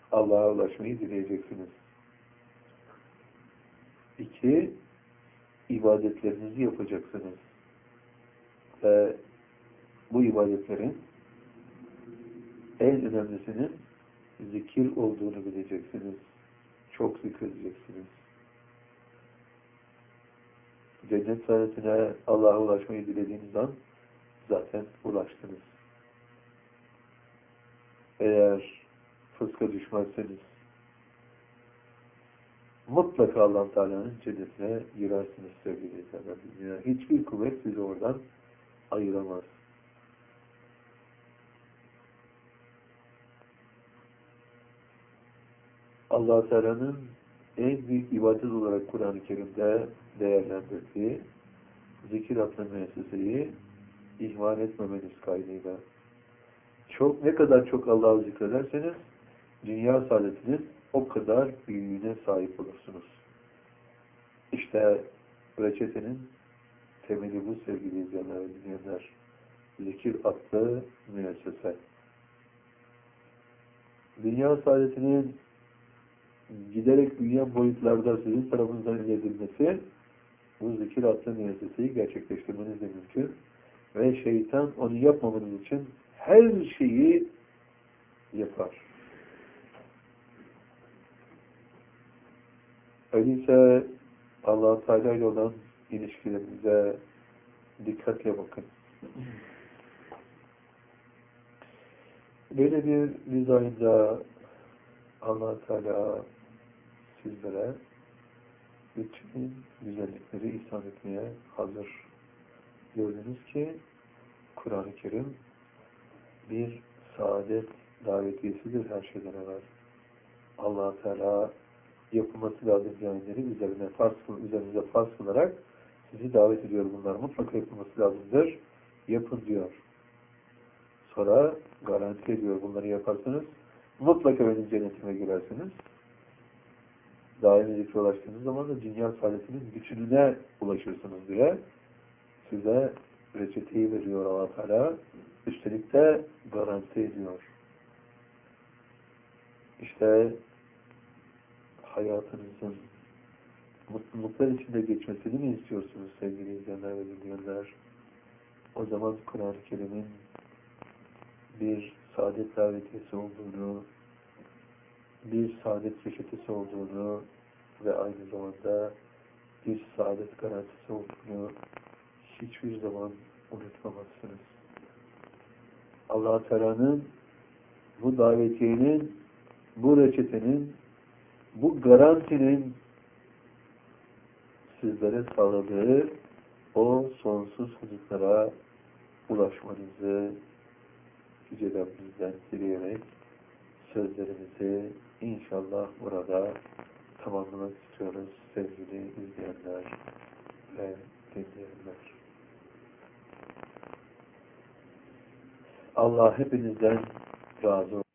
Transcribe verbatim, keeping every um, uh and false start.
Allah'a ulaşmayı dileyeceksiniz. İki, ibadetlerinizi yapacaksınız. Ve bu ibadetlerin en önemlisinin zikir olduğunu bileceksiniz. Çok zikredeceksiniz. Cennet saadetine Allah'a ulaşmayı dilediğiniz an zaten ulaştınız. Eğer fıska düşmezseniz mutlaka Allah-u Teala'nın cennetine girersiniz sevgili insanlar. Yani hiçbir kuvvet sizi oradan ayıramaz. Allah-u Teala'nın en büyük ibadet olarak Kur'an-ı Kerim'de değerlendirdiği zikir adlı müesseseyi ihmal etmemeniz kaydıyla. Çok, ne kadar çok Allah'ı zikrederseniz dünya saadetinin o kadar büyüğüne sahip olursunuz. İşte reçetenin temeli bu sevgili izleyenler ve dinleyenler. Zikir adlı müessese. Dünya saadetinin giderek büyüyen boyutlarda sizin tarafınızdan elde edilmesi, bu zikir adlı müesseseyi gerçekleştirmeniz de mümkün. Ve şeytan onu yapmamanız için her şeyi yapar. Öyleyse Allah-u Teala ile olan ilişkilerinize dikkatle bakın. Böyle bir dizaynda Allah-u Teala sizlere bütün güzellikleri ihsan etmeye hazır. Gördünüz ki Kur'an-ı Kerim bir saadet davetiyesidir her şeyden evvel. Allah-u Teala yapılması lazım yayınları üzerine farz, üzerinize farz kılarak sizi davet ediyor. Bunlar mutlaka yapılması lazımdır. Yapın diyor. Sonra garanti ediyor. Bunları yaparsanız mutlaka benim cennetime girersiniz. Daimi zikre ulaştığınız zaman da dünya saadetinin bütününe ulaşırsınız diye size reçeteyi veriyor Allah Teala. Üstelik de garanti ediyor. İşte hayatınızın mutluluklar içinde geçmesini mi istiyorsunuz sevgili izleyenler ve dinleyenler? O zaman Kur'an-ı Kerim'in bir saadet davetiyesi olduğunu, bir saadet reçetesi olduğunu ve aynı zamanda bir saadet garantisi olduğunu hiçbir zaman unutmamazsınız. Allah-u Teala'nın bu davetiyenin, bu reçetenin, bu garantinin sizlere sağladığı o sonsuz huzurlara ulaşmanızı Yüce Rabbimizden dileyerek sözlerimizi inşallah burada tamamlamak istiyoruz sevgili izleyenler ve dinleyenler. Allah hepinizden razı olsun.